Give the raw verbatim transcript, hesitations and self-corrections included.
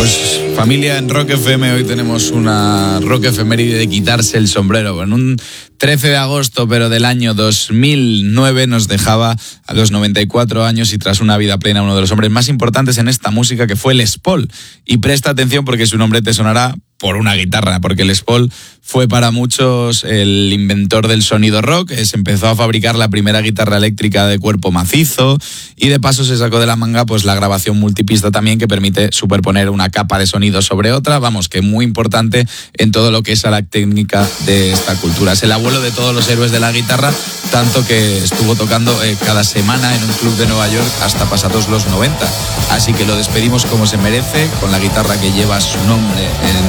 Pues familia, en Rock F M hoy tenemos una rock efeméride de quitarse el sombrero. En un trece de agosto, pero del año dos mil nueve, nos dejaba a los noventa y cuatro años y tras una vida plena uno de los hombres más importantes en esta música, que fue Les Paul. Y presta atención porque su nombre te sonará por una guitarra, porque Les Paul fue para muchos el inventor del sonido rock. Se empezó a fabricar la primera guitarra eléctrica de cuerpo macizo y de paso se sacó de la manga pues la grabación multipista también, que permite superponer una capa de sonido sobre otra. Vamos, que muy importante en todo lo que es a la técnica de esta cultura. Es el abuelo de todos los héroes de la guitarra, tanto que estuvo tocando eh, cada semana en un club de Nueva York hasta pasados los noventa. Así que lo despedimos como se merece, con la guitarra que lleva su nombre en